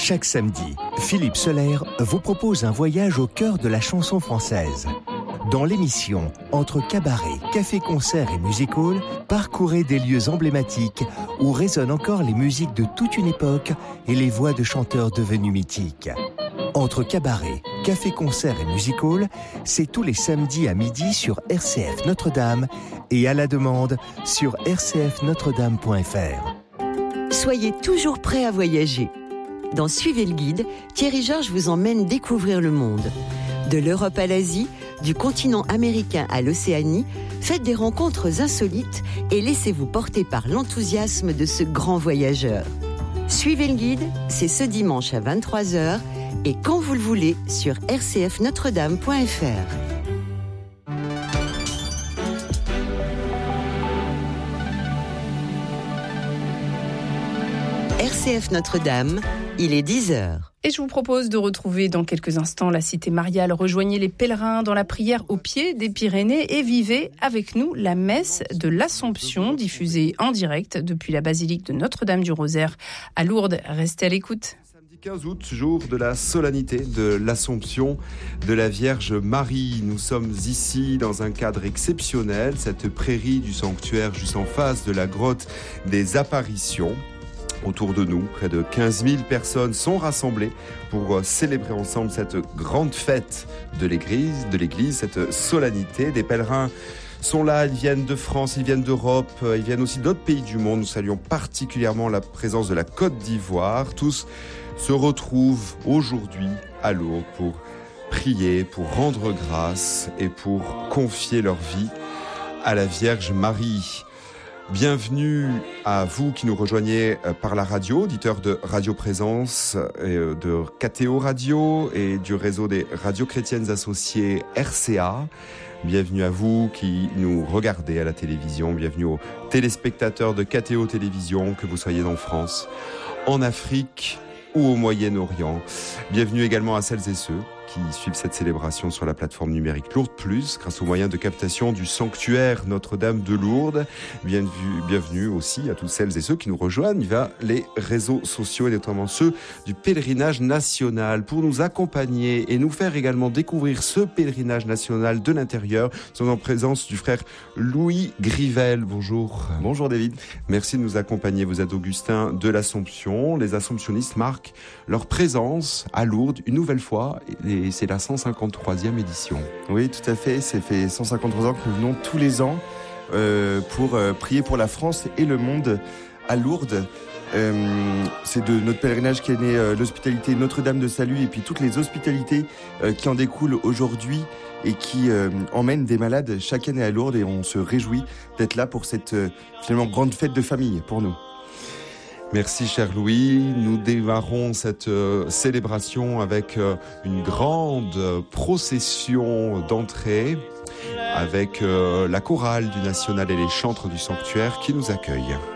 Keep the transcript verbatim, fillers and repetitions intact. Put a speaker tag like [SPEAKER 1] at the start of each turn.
[SPEAKER 1] Chaque samedi, Philippe Soler vous propose un voyage au cœur de la chanson française. Dans l'émission Entre cabaret, café-concert et music-hall, parcourez des lieux emblématiques où résonnent encore les musiques de toute une époque et les voix de chanteurs devenus mythiques. Entre cabaret, café-concert et music-hall, c'est tous les samedis à midi sur R C F Notre-Dame et à la demande sur r c f notre dame point f r.
[SPEAKER 2] Soyez toujours prêts à voyager. Dans Suivez le guide, Thierry Georges vous emmène découvrir le monde. De l'Europe à l'Asie, du continent américain à l'Océanie, faites des rencontres insolites et laissez-vous porter par l'enthousiasme de ce grand voyageur. Suivez le guide, c'est ce dimanche à vingt-trois heures et quand vous le voulez sur r c f notre dame point f r. R C F Notre-Dame, il est dix heures.
[SPEAKER 3] Et je vous propose de retrouver dans quelques instants la cité mariale. Rejoignez les pèlerins dans la prière au pied des Pyrénées et vivez avec nous la messe de l'Assomption, diffusée en direct depuis la basilique de Notre-Dame-du-Rosaire à Lourdes. Restez à l'écoute.
[SPEAKER 4] Samedi quinze août, jour de la solennité de l'Assomption de la Vierge Marie. Nous sommes ici dans un cadre exceptionnel, cette prairie du sanctuaire juste en face de la grotte des Apparitions. Autour de nous, près de quinze mille personnes sont rassemblées pour célébrer ensemble cette grande fête de l'Église, de l'Église, cette solennité. Des pèlerins sont là, ils viennent de France, ils viennent d'Europe, ils viennent aussi d'autres pays du monde. Nous saluons particulièrement la présence de la Côte d'Ivoire. Tous se retrouvent aujourd'hui à Lourdes pour prier, pour rendre grâce et pour confier leur vie à la Vierge Marie. Bienvenue à vous qui nous rejoignez par la radio, auditeurs de Radio Présence, de K T O Radio et du réseau des radios chrétiennes associées R C A. Bienvenue à vous qui nous regardez à la télévision. Bienvenue aux téléspectateurs de K T O Télévision, que vous soyez en France, en Afrique ou au Moyen-Orient. Bienvenue également à celles et ceux qui suivent cette célébration sur la plateforme numérique Lourdes Plus, grâce aux moyens de captation du sanctuaire Notre-Dame de Lourdes. Bienvenue, bienvenue aussi à toutes celles et ceux qui nous rejoignent via les réseaux sociaux et notamment ceux du pèlerinage national. Pour nous accompagner et nous faire également découvrir ce pèlerinage national de l'intérieur, nous sommes en présence du frère Louis Grivel. Bonjour.
[SPEAKER 5] Bonjour David.
[SPEAKER 4] Merci de nous accompagner. Vous êtes Augustin de l'Assomption. Les Assomptionnistes marquent leur présence à Lourdes une nouvelle fois et c'est la cent cinquante-troisième édition.
[SPEAKER 5] Oui, tout à fait. Ça fait cent cinquante-trois ans que nous venons tous les ans euh, pour euh, prier pour la France et le monde à Lourdes. Euh, c'est de notre pèlerinage qu'est née euh, l'hospitalité Notre-Dame de Salut et puis toutes les hospitalités euh, qui en découlent aujourd'hui et qui euh, emmènent des malades chaque année à Lourdes et on se réjouit d'être là pour cette euh, finalement grande fête de famille pour nous.
[SPEAKER 4] Merci cher Louis, nous démarrons cette euh, célébration avec euh, une grande euh, procession d'entrée avec euh, la chorale du National et les chantres du sanctuaire qui nous accueillent.